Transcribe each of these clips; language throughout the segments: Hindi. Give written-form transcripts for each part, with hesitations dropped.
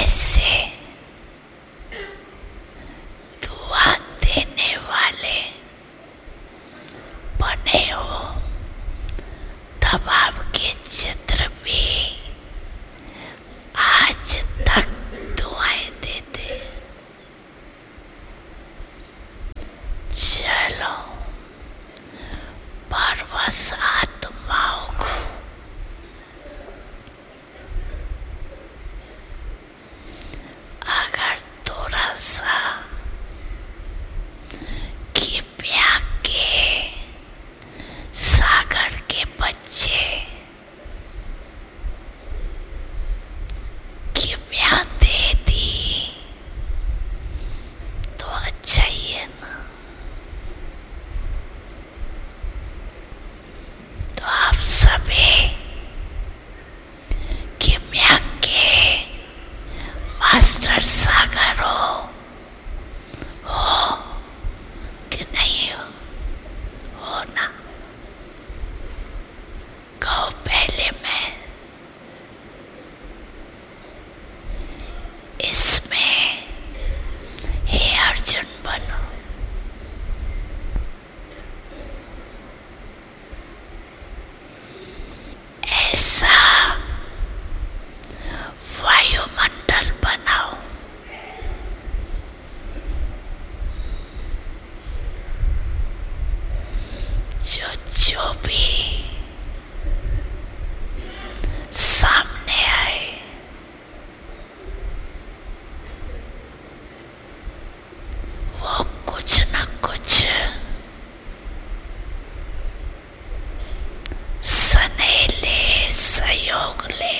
ऐसे दुआ देने वाले बने हो, तब आपके चित्र भी आज तक दुआएं देते। चलो परवश आत्माओं को अगर थोड़ा सा किमिया के सागर के बच्चे किमिया दे दी तो अच्छा ही है ना। तो आप सभी किमिया के मास्टर सागर हो कि नहीं हो ना? कहो पहले मैं इसमें हे अर्जुन बनो। ऐसा वायुमंडल बनाओ जो भी सामने आए वो कुछ न कुछ स्नेह ले, सहयोग ले,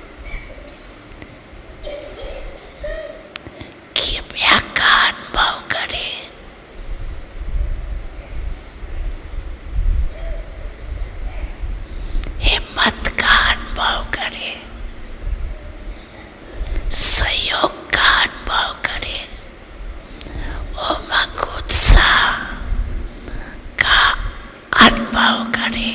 किमिया का अनुभव करे। हिम्मत का अनुभव करे, सहयोग का अनुभव करे, उमंग उत्साह का अनुभव करे।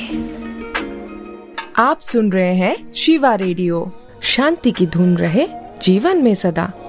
आप सुन रहे हैं शिवा रेडियो। शांति की धुन रहे जीवन में सदा।